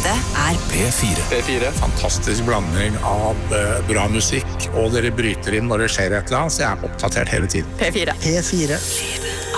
Dette P4. P4. Fantastisk blanding av bra musikk, og dere bryter inn når det skjer et eller annet, så jeg oppdatert hele tiden. P4. P4.